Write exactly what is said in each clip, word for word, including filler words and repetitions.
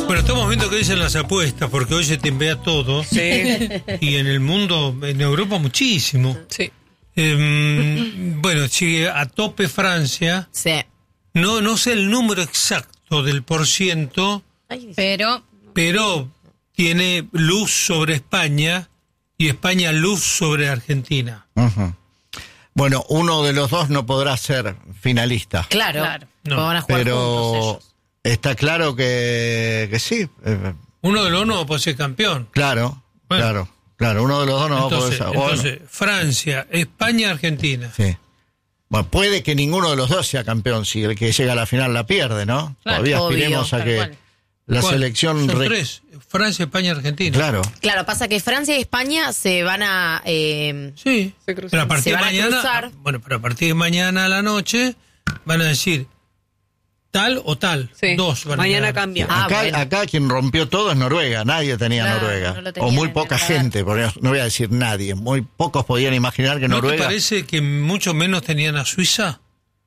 Bueno, estamos viendo qué dicen las apuestas, porque hoy se timbea todo. Sí. Y en el mundo, en Europa, muchísimo. Sí. Eh, bueno, sigue a tope Francia. Sí. No, no sé el número exacto del por ciento, Pero pero tiene luz sobre España y España luz sobre Argentina. Uh-huh. Bueno, uno de los dos no podrá ser finalista. Claro. Claro. No. Van a jugar juntos Pero ellos. está claro que, que sí. eh, Uno de los dos no puede ser campeón. Claro, Bueno. claro, claro. Uno de los dos no Entonces, va a poder ser. Bueno, entonces Francia, España, Argentina. sí. Bueno, puede que ninguno de los dos sea campeón si el que llega a la final la pierde, ¿no? Claro, Todavía obvio, aspiremos a tal que cual. la ¿Cuál? selección... Son re- tres, Francia, España, Argentina. Claro. Claro, pasa que Francia y España se van a... Eh, Sí, Se cruzan. pero a partir Se de van a mañana, cruzar. bueno, pero a partir de mañana a la noche van a decir tal o tal. Sí. Dos van a Mañana quedar. cambia. Ah, acá, bueno. acá quien rompió todo es Noruega, nadie tenía Claro, Noruega. no lo O tenían muy en poca el radar. gente, porque no voy a decir nadie. Muy pocos podían imaginar que ¿No te Noruega... parece que mucho menos tenían a Suiza?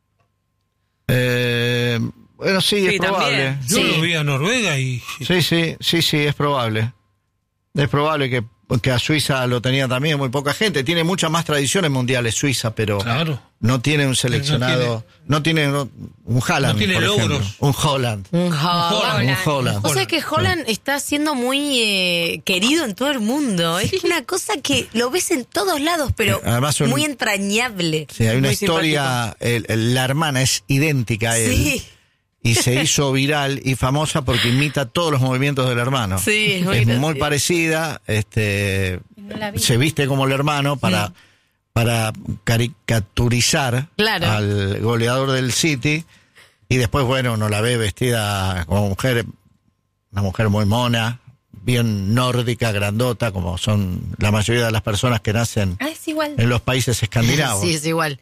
Eh, bueno, sí, Sí, es probable. también. Yo Sí. lo vi a Noruega y... Sí, sí, sí, sí, es probable. Es probable que, que a Suiza lo tenía también muy poca gente. Tiene muchas más tradiciones mundiales Suiza, pero Claro. no tiene un seleccionado, no tiene, no- un Haaland, No tiene por ejemplo. logros. Un Holland. un Holland. Un Holland. O sea que Holland está siendo muy eh, querido en todo el mundo. Es una cosa que lo ves en todos lados, pero Sí, además un- muy entrañable. Sí, hay una Muy historia, el- el- la hermana es idéntica a él. Sí. Y se hizo viral y famosa porque imita todos los movimientos del hermano. Sí, es muy es gracioso. muy parecida, este, No la vi. se viste como el hermano para, para caricaturizar Claro. al goleador del City, y después, bueno, uno la ve vestida como mujer, una mujer muy mona, bien nórdica, grandota, como son la mayoría de las personas que nacen Ah, es igual. en los países escandinavos. Sí, es igual.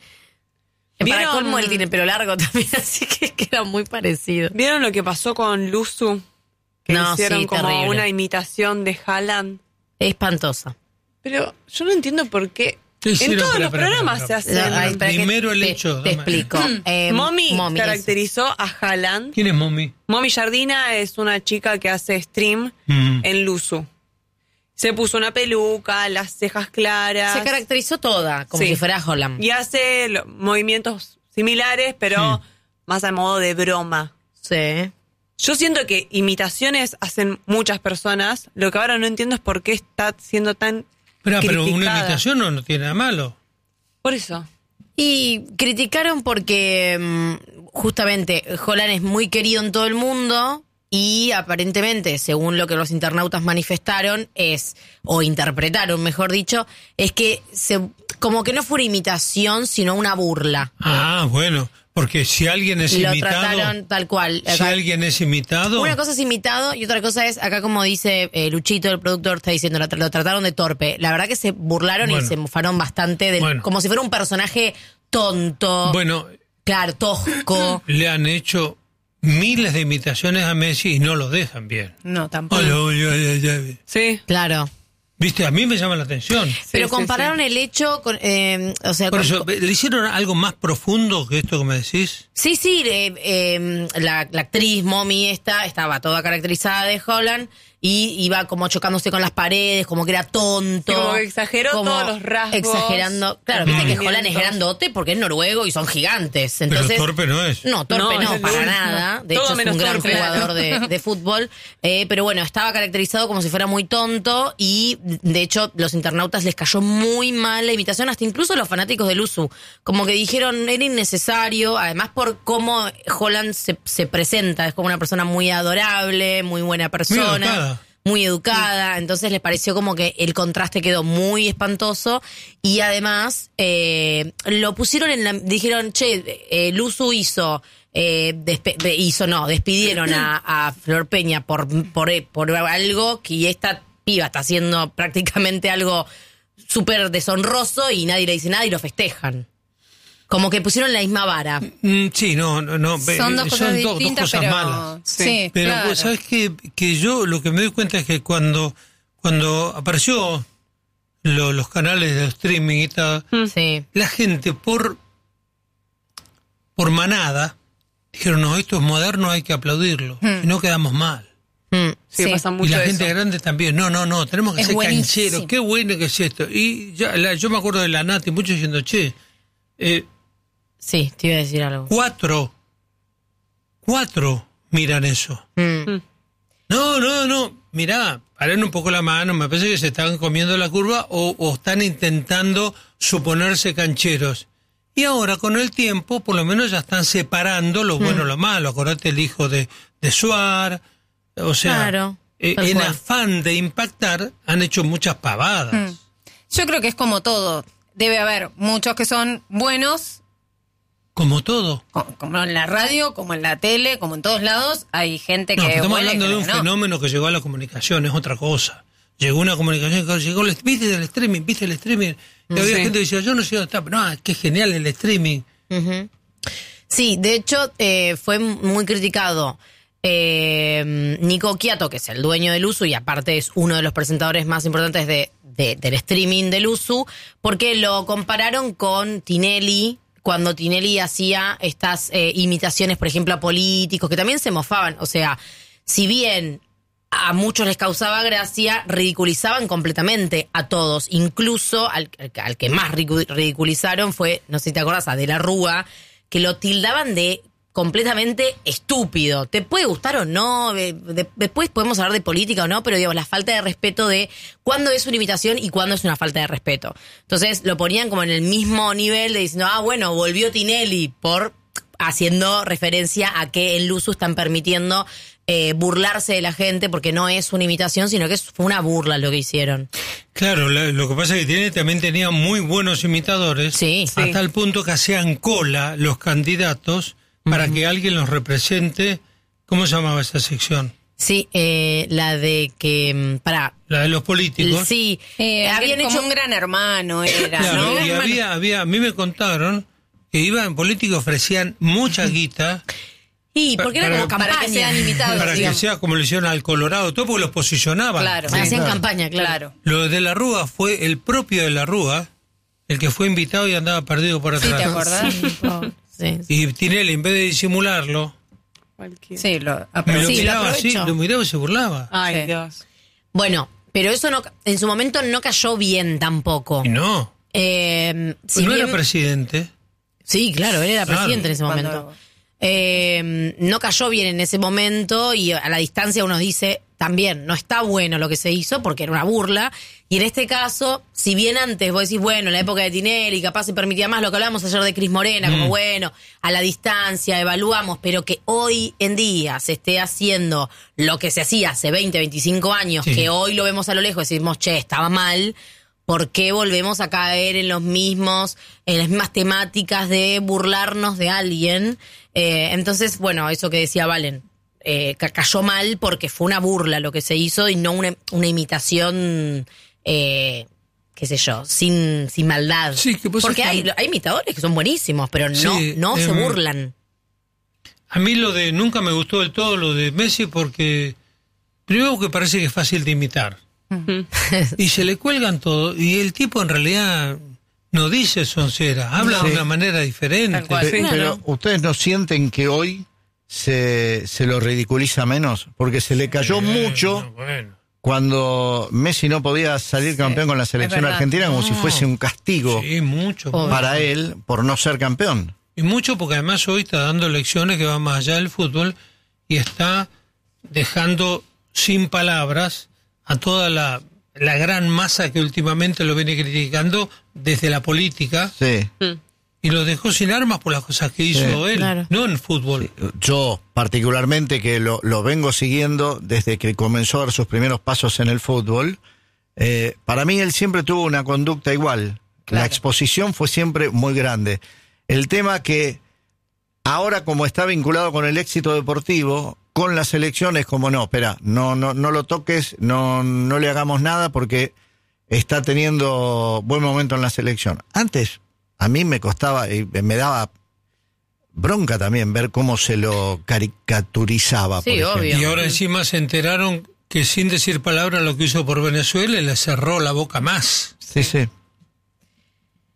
Para ¿Vieron- colmo él tiene pelo largo también, así que queda muy parecido. ¿Vieron lo que pasó con Luzu? Que No, hicieron sí, como terrible. una imitación de Haaland. Espantosa. Pero yo no entiendo por qué. ¿Qué hicieron? En todos Espera, los espera, programas espera, se espera. hacen. Ay, espera que primero el te- hecho, Te dame. explico. Eh, Mommy, Mommy, eso. caracterizó a Haaland. ¿Quién es Mommy? Mommy Jardina es una chica que hace stream Mm. en Luzu. Se puso una peluca, las cejas claras. Se caracterizó toda, como Sí. si fuera Holland. Y hace lo- movimientos similares, pero Sí. más a modo de broma. Sí. Yo siento que imitaciones hacen muchas personas. Lo que ahora no entiendo es por qué está siendo tan Pero, pero una criticada. imitación no, no tiene nada malo. Por eso. Y criticaron porque mm, justamente Holland es muy querido en todo el mundo y aparentemente, según lo que los internautas manifestaron, es, o interpretaron, mejor dicho, es que se, como que no fue una imitación, sino una burla. Ah, bueno, porque si alguien es Lo imitado... trataron tal cual. Si Acá- alguien es imitado... Una cosa es imitado y otra cosa es, acá como dice eh, Luchito, el productor, está diciendo, lo, lo trataron de torpe. La verdad que se burlaron Bueno. y se mofaron bastante, del, Bueno. como si fuera un personaje tonto, Bueno, claro, tosco. le han hecho miles de imitaciones a Messi y no lo dejan bien. No, tampoco. Hola, hola, hola, hola. Sí. Claro. Viste, a mí me llama la atención. Pero sí, compararon sí. el hecho con, eh, o sea, Por con- eso, ¿le hicieron algo más profundo que esto que me decís? sí, sí, eh, eh, la, la actriz Mommy esta estaba toda caracterizada de Holland y iba como chocándose con las paredes, como que era tonto. Sí, como que exageró todos los rasgos. Exagerando. Claro, viste que Holland es Movimientos. grandote porque es noruego y son gigantes. Entonces, Pero torpe no es. No, torpe No, no, es para dulce. nada. De Todo hecho, es menos un gran torpe. jugador de, de fútbol. Eh, pero bueno, estaba caracterizado como si fuera muy tonto y, de hecho, los internautas les cayó muy mal la imitación, hasta incluso los fanáticos del Usu. Como que dijeron, era innecesario, además por cómo Holland se, se presenta. Es como una persona muy adorable, muy buena persona. educada. Muy educada, entonces les pareció como que el contraste quedó muy espantoso y además eh, lo pusieron en la, dijeron, che, eh, Luzu hizo, eh, despe- de- hizo no, despidieron a, a Flor Peña por, por, por algo que esta piba está haciendo prácticamente algo súper deshonroso y nadie le dice nada y lo festejan. Como que pusieron la misma vara. Mm, sí, no, no, no. ve- Son dos cosas do- distintas, cosas pero... malas. Sí, Pero claro. pues, ¿sabes qué? Que yo lo que me doy cuenta es que cuando, cuando apareció lo- los canales de streaming y tal, Sí. la gente por, por manada dijeron, no, esto es moderno, hay que aplaudirlo, si no quedamos mal. Mm. Sí, Sí. pasa mucho Y la eso. gente grande también. No, no, no, tenemos que Es ser buenísimo. cancheros. Qué bueno que es esto. Y ya, la- yo me acuerdo de la Nati, muchos diciendo, che, eh, Sí, te iba a decir algo. cuatro, cuatro miran eso. Mm. No, no, no, mirá, paren un poco la mano, me parece que se están comiendo la curva o, o están intentando suponerse cancheros. Y ahora, con el tiempo, por lo menos ya están separando lo bueno y lo malo. Acordate el hijo de, de Suar, o sea, Claro, eh, tal en cual. afán de impactar, han hecho muchas pavadas. Mm. Yo creo que es como todo. Debe haber muchos que son buenos, Como todo. co- como en la radio, como en la tele, como en todos lados. Hay gente que No, es estamos buena y hablando de gente un que no. fenómeno que llegó a la comunicación, es otra cosa. Llegó una comunicación, que llegó el, viste el streaming, viste el streaming. Y había Sí. gente que decía, yo no sé dónde está, pero no, qué genial el streaming. Ujú. Sí, de hecho eh, fue muy criticado eh, Nico Quiato, que es el dueño del Usu y aparte es uno de los presentadores más importantes de, de- del streaming del Usu, porque lo compararon con Tinelli cuando Tinelli hacía estas eh, imitaciones, por ejemplo, a políticos, que también se mofaban. O sea, si bien a muchos les causaba gracia, ridiculizaban completamente a todos, incluso al, al que más ridicu- ridiculizaron fue, no sé si te acordás, a De la Rúa, que lo tildaban de completamente estúpido. Te puede gustar o no, de- de- después podemos hablar de política o no, pero digo, la falta de respeto de cuándo es una imitación y cuándo es una falta de respeto. Entonces lo ponían como en el mismo nivel de diciendo, ah, bueno, volvió Tinelli por haciendo referencia a que en Luzu están permitiendo eh, burlarse de la gente porque no es una imitación, sino que es- fue una burla lo que hicieron. Claro, la- lo que pasa es que tiene, también tenía muy buenos imitadores, Sí. hasta Sí. el punto que hacían cola los candidatos para que alguien los represente. ¿Cómo se llamaba esa sección? Sí, eh, la de que, mm, para, La de los políticos. sí, Eh, habían como hecho un gran hermano era, Claro, ¿no? y había, había, a mí me contaron que iban políticos, ofrecían mucha guita Y porque era para- como para campaña. que sean imitados, para que digamos. sea como le hicieron al Colorado, todo porque los posicionaban. Claro. Hacían claro. campaña, claro. Lo de la Rúa fue el propio de la Rúa, el que fue invitado y andaba perdido por Sí, atrás. ¿te acordás? Sí, sí. Y Tinelli, en vez de disimularlo, Cualquiera. Sí, lo me aprovechó. lo Sí, lo miraba así, aprovechó. lo miraba y se burlaba. Ay, Sí. Dios. Bueno, pero eso no, en su momento no cayó bien tampoco. Y no, Eh, pues si no era bien- presidente. Sí, claro, él era Claro. presidente en ese Cuando- momento. Eh, no cayó bien en ese momento y a la distancia uno dice también, no está bueno lo que se hizo porque era una burla. Y en este caso, si bien antes vos decís, bueno, en la época de Tinelli capaz se permitía más lo que hablábamos ayer de Cris Morena, como Mm. bueno, a la distancia evaluamos, pero que hoy en día se esté haciendo lo que se hacía hace veinte, veinticinco años, Sí. que hoy lo vemos a lo lejos y decimos, che, estaba mal. ¿Por qué volvemos a caer en los mismos, en las mismas temáticas de burlarnos de alguien? Eh, entonces, bueno, eso que decía Valen, eh, ca- cayó mal porque fue una burla lo que se hizo y no una, una imitación, eh, qué sé yo, sin, sin maldad. Sí, que vos porque sabés hay, que- hay imitadores que son buenísimos, pero no, Sí, no se em, burlan. A mí lo de, nunca me gustó del todo lo de Messi porque, primero que parece que es fácil de imitar. Y se le cuelgan todo, y el tipo en realidad no dice soncera, habla No. de una manera diferente. Tal cual. Pe- Sí. Pero ¿ustedes no sienten que hoy se, se lo ridiculiza menos? Porque se le cayó Eh, mucho no, bueno. cuando Messi no podía salir campeón con la selección verdad. argentina, como si fuese un castigo Sí, mucho. Obvio. para él por no ser campeón. Y mucho porque además hoy está dando lecciones que van más allá del fútbol y está dejando sin palabras a toda la, la gran masa que últimamente lo viene criticando desde la política Sí. y lo dejó sin armas por las cosas que hizo él, claro. no en fútbol. Yo, particularmente, que lo, lo vengo siguiendo desde que comenzó a dar sus primeros pasos en el fútbol, eh, para mí él siempre tuvo una conducta igual. La exposición fue siempre muy grande. El tema que ahora, como está vinculado con el éxito deportivo, con las elecciones, como no, espera, no, no, no lo toques, no, no le hagamos nada porque está teniendo buen momento en la selección. Antes, a mí me costaba y me daba bronca también ver cómo se lo caricaturizaba. Sí, por ejemplo. obvio. Y ahora encima se enteraron que sin decir palabra lo que hizo por Venezuela le cerró la boca más. Sí, sí.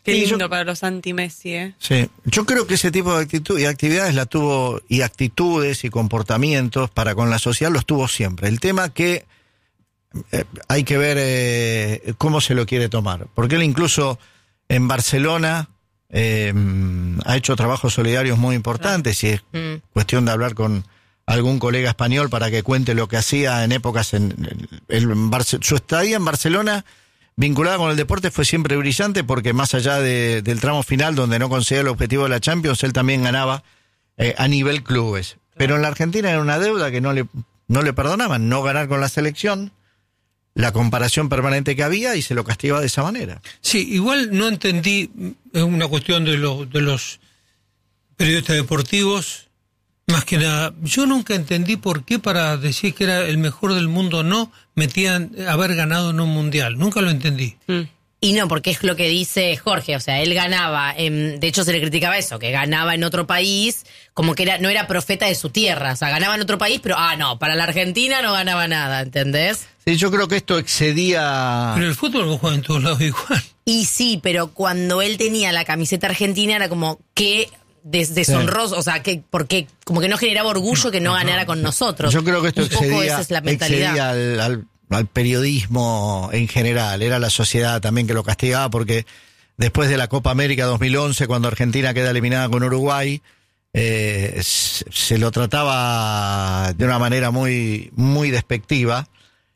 Qué Sí, lindo yo- para los anti-Messi, ¿eh? Sí, yo creo que ese tipo de actitud y actividades la tuvo, y actitudes y comportamientos para con la sociedad los tuvo siempre. El tema que eh, hay que ver eh, cómo se lo quiere tomar, porque él incluso en Barcelona eh, ha hecho trabajos solidarios muy importantes, y es Mm. cuestión de hablar con algún colega español para que cuente lo que hacía en épocas en, en- en Barce- su estadía en Barcelona vinculada con el deporte fue siempre brillante, porque más allá de- del tramo final donde no conseguía el objetivo de la Champions, él también ganaba eh, a nivel clubes. Pero en la Argentina era una deuda que no le, no le perdonaban, no ganar con la selección, la comparación permanente que había, y se lo castigaba de esa manera. Sí, igual no entendí, es una cuestión de, lo- de los periodistas deportivos, más que nada. Yo nunca entendí por qué para decir que era el mejor del mundo no metían haber ganado en un mundial. Nunca lo entendí. Mm. Y no, porque es lo que dice Jorge, o sea, él ganaba, em, de hecho se le criticaba eso, que ganaba en otro país, como que era no era profeta de su tierra, o sea, ganaba en otro país, pero, ah, no, para la Argentina no ganaba nada, ¿entendés? Sí, yo creo que esto excedía... Pero el fútbol vos juegas en todos lados igual. Y sí, pero cuando él tenía la camiseta argentina era como que des- deshonroso, o sea, que porque como que no generaba orgullo que no ganara con nosotros. Yo creo que esto Un poco excedía, esa es la mentalidad. excedía al, al- al periodismo en general. Era la sociedad también que lo castigaba, porque después de la Copa América dos mil once, cuando Argentina queda eliminada con Uruguay, eh, se, se lo trataba de una manera muy, muy despectiva.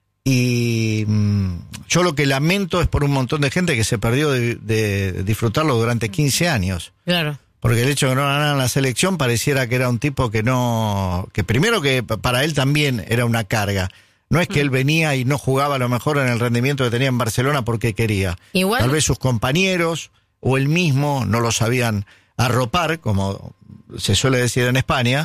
Y mm, yo lo que lamento es por un montón de gente que se perdió de, de disfrutarlo durante quince años. Claro. Porque el hecho de que no ganaran la selección pareciera que era un tipo que no... Que primero que para él también era una carga. No es que él venía y no jugaba a lo mejor en el rendimiento que tenía en Barcelona porque quería. Igual- Tal vez sus compañeros o él mismo no lo sabían arropar, como se suele decir en España,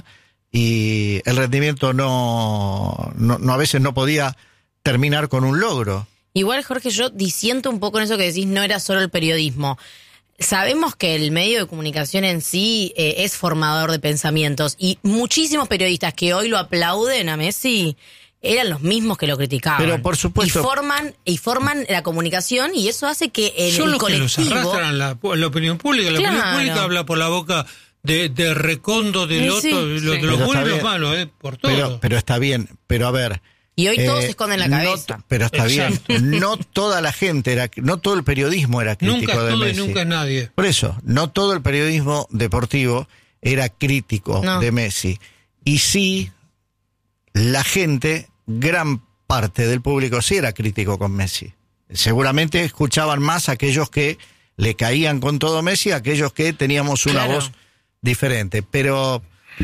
y el rendimiento no, no, no a veces no podía terminar con un logro. Igual, Jorge, yo disiento un poco en eso que decís, no era solo el periodismo. Sabemos que el medio de comunicación en sí eh, es formador de pensamientos, y muchísimos periodistas que hoy lo aplauden a Messi eran los mismos que lo criticaban. Pero, por supuesto. Y forman, y forman la comunicación, y eso hace que en Son el los que los colectivo... arrastran la, la opinión pública. La Claro. opinión pública habla por la boca de, de Recondo, de Sí, Loto, sí. de los, Sí. de los Pero buenos y está los bien. malos, eh, por todo. Pero, pero está bien, pero a ver... Y hoy todos Eh, se esconden la no cabeza. t- pero está Exacto. bien, no toda la gente era, no todo el periodismo era crítico Nunca es de todo y Messi. nunca es nadie. Por eso, no todo el periodismo deportivo era crítico No. de Messi. Y sí, la gente, gran parte del público sí era crítico con Messi. Seguramente escuchaban más aquellos que le caían con todo Messi, aquellos que teníamos una Claro. voz diferente. Pero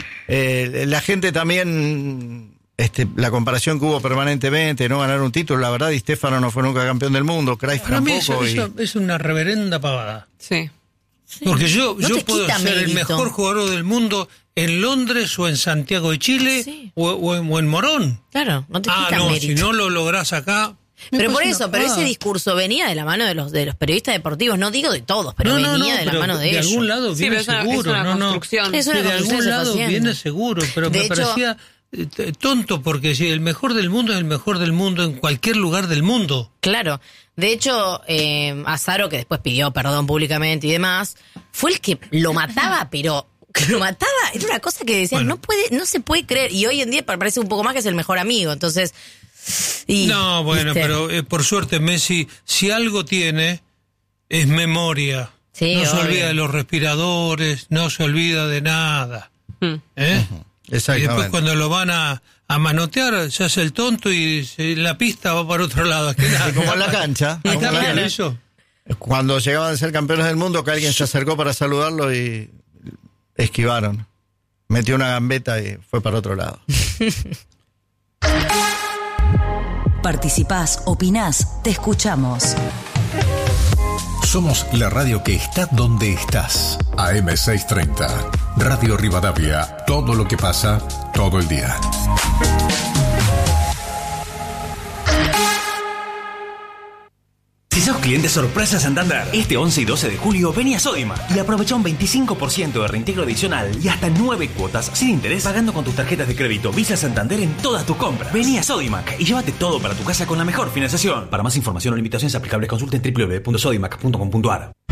eh, la gente también... Este, la comparación que hubo permanentemente, no ganar un título, la verdad, Di Stéfano no fue nunca campeón del mundo, Cruyff Para mí eso, tampoco. y- eso es una reverenda pavada. Sí. Porque yo, No yo te puedo quita ser el mérito. mejor jugador del mundo en Londres o en Santiago de Chile Sí. o, o en, o en Morón. Claro, no te Ah, quita no, mérito. si no lo lográs acá... me Pero por parece eso, una pero ese pavada. discurso venía de la mano de los de los periodistas deportivos, no digo de todos, pero No, no, venía no, de la pero mano de, de ellos. algún lado Sí, viene pero es una- es seguro, una no, no. construcción. Es una Sí, de construcción algún que se lado fue haciendo. viene seguro, pero De me hecho- parecía eh, t- tonto, porque si el mejor del mundo es el mejor del mundo en cualquier lugar del mundo. Claro. De hecho, eh, Azaro, que después pidió perdón públicamente y demás, fue el que lo mataba, pero que lo mataba, era una cosa que decían, Bueno. no puede, no se puede creer. Y hoy en día parece un poco más que es el mejor amigo, entonces... y, No, bueno, ¿viste? pero eh, por suerte Messi, si algo tiene, es memoria. Sí, no se obvio. olvida de los respiradores, no se olvida de nada. Mm. ¿Eh? Y Exactamente. después cuando lo van a, a manotear, se hace el tonto y se- la pista va para otro lado. Que nada. Como en la cancha. como ¿Está en la bien cancha. eso? Cuando llegaban a ser campeones del mundo, que alguien se acercó para saludarlo y esquivaron. Metió una gambeta y fue para otro lado. Participás, opinás, te escuchamos. Somos la radio que está donde estás. A M seiscientos treinta. Radio Rivadavia. Todo lo que pasa, todo el día. Si sos cliente sorpresa Santander, este once y doce de julio vení a Sodimac y aprovecha un veinticinco por ciento de reintegro adicional y hasta nueve cuotas sin interés pagando con tus tarjetas de crédito Visa Santander en todas tus compras. Vení a Sodimac y llévate todo para tu casa con la mejor financiación. Para más información o limitaciones aplicables consulta en w w w punto sodimac punto com punto a r.